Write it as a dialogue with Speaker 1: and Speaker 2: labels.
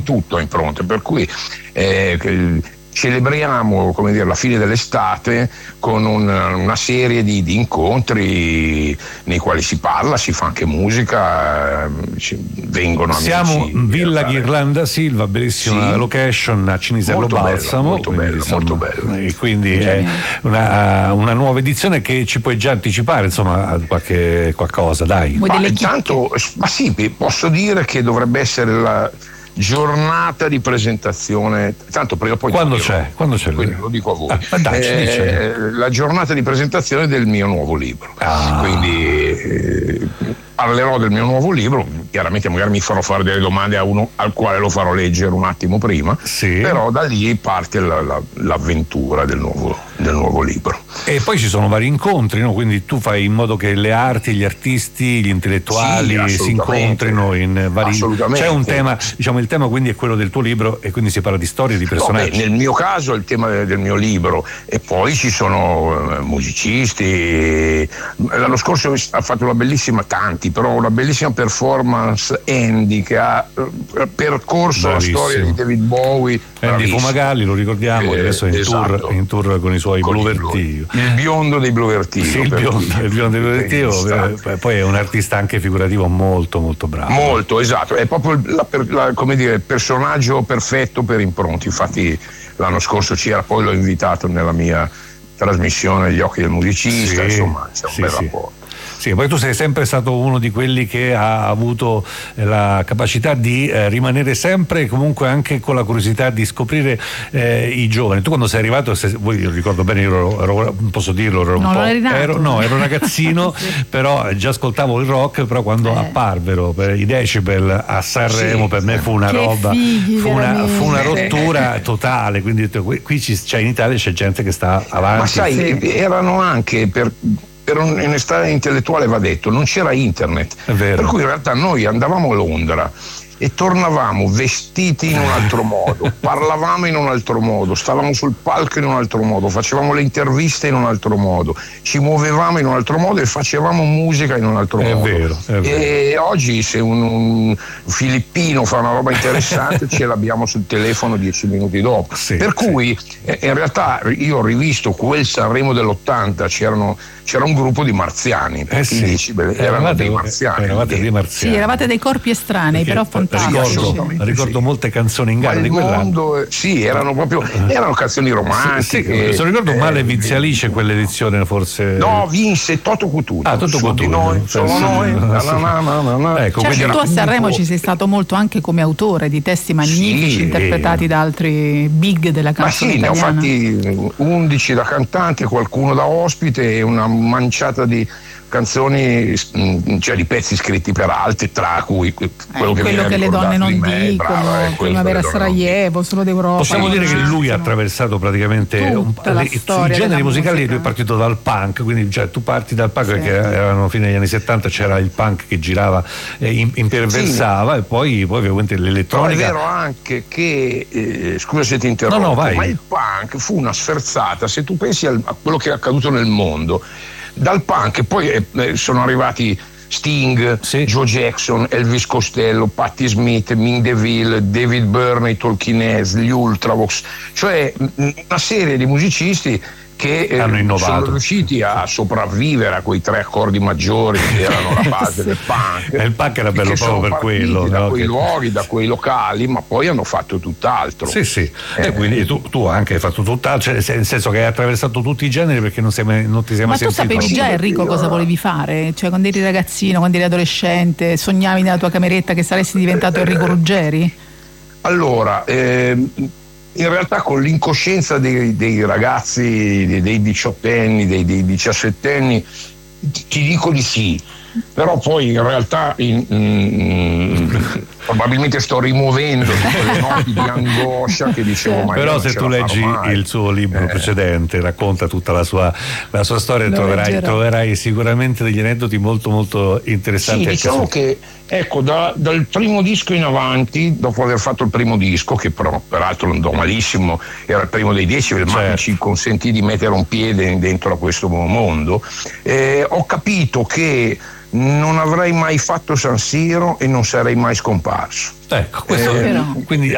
Speaker 1: tutto a Impronte, per cui celebriamo, come dire, la fine dell'estate con una serie di incontri nei quali si parla, si fa anche musica, vengono amici.
Speaker 2: Siamo Villa Ghirlanda Silva, bellissima location a Cinisello Balsamo,
Speaker 1: molto bello.
Speaker 2: E quindi è una nuova edizione che ci puoi già anticipare, insomma, qualcosa, dai.
Speaker 1: Ma sì, posso dire che dovrebbe essere la giornata di presentazione, tanto prima o poi
Speaker 2: quando c'è?
Speaker 1: Quindi lo dico a voi.
Speaker 2: Dai,
Speaker 1: la giornata di presentazione del mio nuovo libro. Quindi parlerò del mio nuovo libro, chiaramente magari mi farò fare delle domande a uno al quale lo farò leggere un attimo prima, però da lì parte l'avventura del nuovo libro.
Speaker 2: E poi ci sono vari incontri, no? Quindi tu fai in modo che le arti, gli artisti, gli intellettuali si incontrino in vari. C'è un tema, diciamo, il tema quindi è quello del tuo libro e quindi si parla di storie, di personaggi.
Speaker 1: Nel mio caso è il tema del mio libro, e poi ci sono musicisti. L'anno scorso ha fatto una bellissima performance Andy, che ha percorso la storia di David Bowie.
Speaker 2: Andy Fumagalli, lo ricordiamo, adesso è in tour con i suoi Blu Vertigo.
Speaker 1: Il biondo dei Blu Vertigo.
Speaker 2: Sì, il biondo dei Blu Vertigo, poi è un artista anche figurativo molto molto bravo.
Speaker 1: Molto, esatto, è proprio il personaggio perfetto per Impronte. Infatti l'anno scorso poi l'ho invitato nella mia trasmissione Gli occhi del musicista, insomma c'è un bel rapporto.
Speaker 2: Sì, poi tu sei sempre stato uno di quelli che ha avuto la capacità di rimanere sempre, comunque anche con la curiosità di scoprire i giovani. Tu quando sei arrivato, io ricordo bene, io posso dirlo, ero ragazzino, però già ascoltavo il rock, però quando apparvero i Decibel a Sanremo, per me fu una roba, fu una rottura totale, quindi qui in Italia c'è gente che sta avanti.
Speaker 1: Ma sai, erano anche per onestà intellettuale va detto, non c'era internet, per cui in realtà noi andavamo a Londra e tornavamo vestiti in un altro modo, parlavamo in un altro modo, stavamo sul palco in un altro modo, facevamo le interviste in un altro modo, ci muovevamo in un altro modo e facevamo musica in un altro modo.
Speaker 2: È vero.
Speaker 1: E oggi se un filippino fa una roba interessante ce l'abbiamo sul telefono 10 minuti dopo. Per cui in realtà io ho rivisto quel Sanremo dell'80, c'era un gruppo di marziani, erano dei marziani.
Speaker 2: Eravate dei marziani.
Speaker 3: Sì, eravate dei corpi estranei, però fantastici.
Speaker 2: Ricordo molte canzoni in gara di quell'anno.
Speaker 1: Erano canzoni romantiche.
Speaker 2: Se ricordo male, vinse Alice quell'edizione, forse.
Speaker 1: No, vinse Toto Cutugno.
Speaker 2: Toto Cutugno.
Speaker 1: Solo noi.
Speaker 3: Ecco, tu a Sanremo ci sei stato molto anche come autore di testi magnifici interpretati da altri big della canzone italiana.
Speaker 1: Ma sì, ne ho fatti 11 da cantante, qualcuno da ospite e una manciata di canzoni, cioè di pezzi scritti per altri, tra cui quello che
Speaker 3: le donne non dicono, Primavera Sarajevo, Solo d'Europa.
Speaker 2: Possiamo dire che lui ha attraversato praticamente i generi musicali. Lui è partito dal punk, quindi tu parti dal punk perché erano fine degli anni 70, c'era il punk che girava imperversava, e poi ovviamente l'elettronica.
Speaker 1: Però è vero anche che scusa se ti interrompo, ma il punk fu una sferzata, se tu pensi a quello che è accaduto nel mondo. Dal punk poi sono arrivati Sting, Joe Jackson, Elvis Costello, Patti Smith, Ming DeVille, David Byrne, i Talking Heads, gli Ultravox, cioè una serie di musicisti che sono riusciti a sopravvivere a quei 3 accordi maggiori che erano la base del punk.
Speaker 2: E il punk era bello proprio per quello.
Speaker 1: Da quei luoghi, da quei locali, ma poi hanno fatto tutt'altro.
Speaker 2: Sì. E quindi tu anche hai fatto tutt'altro, cioè, nel senso che hai attraversato tutti i generi, perché non ti sei mai sentito.
Speaker 3: Ma tu sapevi già, Enrico, cosa volevi fare? Cioè, quando eri ragazzino, quando eri adolescente, sognavi nella tua cameretta che saresti diventato Enrico Ruggeri?
Speaker 1: Allora, in realtà con l'incoscienza dei ragazzi, dei 18enni, dei 17enni, ti dico di sì, però poi in realtà probabilmente sto rimuovendo tutte le notti di angoscia che dicevo mai.
Speaker 2: Però se tu leggi il suo libro precedente, racconta tutta la sua storia, troverai sicuramente degli aneddoti molto molto interessanti.
Speaker 1: Sì, diciamo che dal primo disco in avanti, dopo aver fatto il primo disco, che però peraltro andò malissimo, era il primo dei 10, ma ci consentì di mettere un piede dentro a questo mondo, ho capito che non avrei mai fatto San Siro e non sarei mai scomparso.
Speaker 2: Ecco, questo quindi